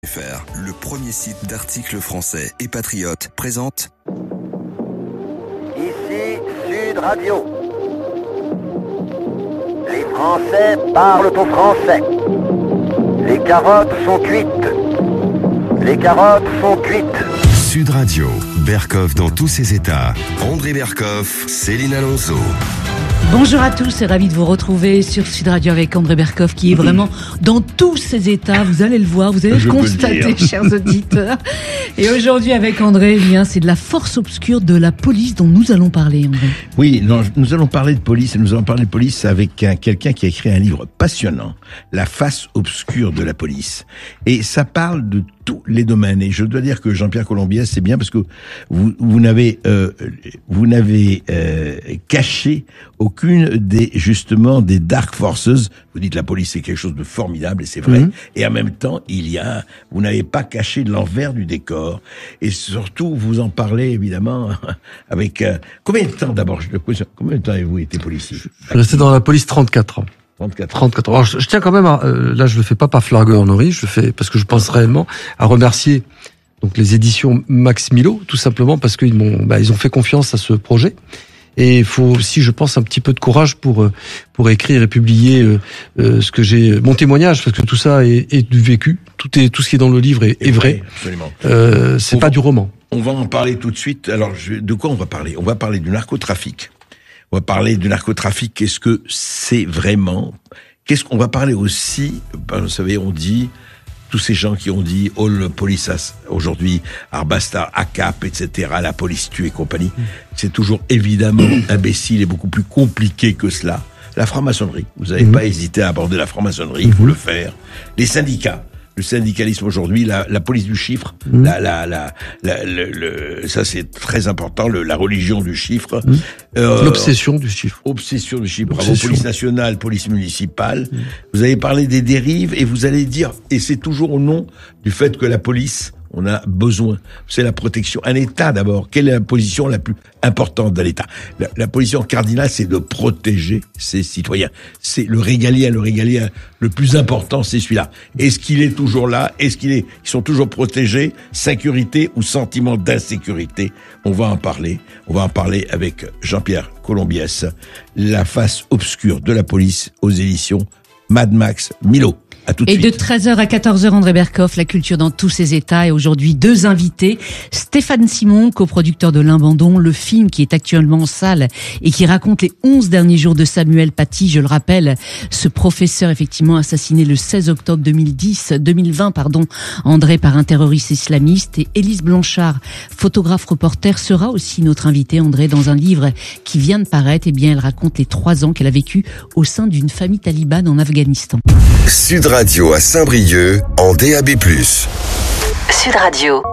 Le premier site d'articles français et patriotes présente Ici Sud Radio. Les Français parlent au français. Les carottes sont cuites. Les carottes sont cuites. Sud Radio, Berkoff dans tous ses états. André Berkoff, Céline Alonso. Bonjour à tous et ravi de vous retrouver sur Sud Radio avec André Berkoff qui est vraiment dans tous ses états. Vous allez le voir, vous allez le constater, chers auditeurs. Et aujourd'hui avec André, c'est de la force obscure de la police dont nous allons parler, André. Oui, nous allons parler de police et nous allons parler de police avec quelqu'un qui a écrit un livre passionnant, La face obscure de la police. Et ça parle de tous les domaines. Et je dois dire que Jean-Pierre Colombiès, c'est bien parce que vous n'avez caché aucune des dark forces. Vous dites la police c'est quelque chose de formidable et c'est vrai. Et en même temps, vous n'avez pas caché l'envers du décor. Et surtout, vous en parlez évidemment avec combien de temps d'abord? Combien de temps avez-vous été policier? Je suis resté dans la police 34 ans. 34 ans. Alors, je tiens quand même là, je le fais pas par flagornerie, je le fais parce que je pense réellement à remercier donc les éditions Max Milo, tout simplement parce qu'ils ils ont fait confiance à ce projet. Et il faut aussi, je pense, un petit peu de courage pour écrire et publier ce que j'ai, mon témoignage, parce que tout ça est du vécu. Tout ce qui est dans le livre est vrai. Absolument. C'est pas du roman. On va en parler tout de suite. Alors, de quoi on va parler? On va parler du narcotrafic. On va parler du narcotrafic. Qu'est-ce que c'est vraiment? On va parler aussi, vous savez, on dit, tous ces gens qui ont dit, all police aujourd'hui, Arbastar, ACAP, etc., la police tue et compagnie. C'est toujours évidemment imbécile et beaucoup plus compliqué que cela. La franc-maçonnerie. Vous n'avez pas hésité à aborder la franc-maçonnerie, il faut le faire. Les syndicats. Le syndicalisme aujourd'hui, la police du chiffre, ça c'est très important, la religion du chiffre. L'obsession du chiffre. Obsession du chiffre. Bravo, police nationale, police municipale. Vous avez parlé des dérives et vous allez dire, et c'est toujours au nom du fait que la police, on a besoin, c'est la protection. Un État d'abord, quelle est la position la plus importante d'un État? La position cardinale, c'est de protéger ses citoyens. C'est le régalien le plus important, c'est celui-là. Est-ce qu'il est toujours là? Ils sont toujours protégés? Sécurité ou sentiment d'insécurité? On va en parler avec Jean-Pierre Colombiès, La face obscure de la police aux éditions Mad Max Milo. Et de 13h à 14h, André Berkoff, la culture dans tous ses états. Et aujourd'hui, 2 invités. Stéphane Simon, coproducteur de L'Abandon, le film qui est actuellement en salle et qui raconte les 11 derniers jours de Samuel Paty. Je le rappelle, ce professeur effectivement assassiné le 16 octobre 2020, André, par un terroriste islamiste. Et Élise Blanchard, photographe reporter, sera aussi notre invitée, André, dans un livre qui vient de paraître. Elle raconte les 3 ans qu'elle a vécu au sein d'une famille talibane en Afghanistan. Sud Radio à Saint-Brieuc en DAB+. Sud Radio.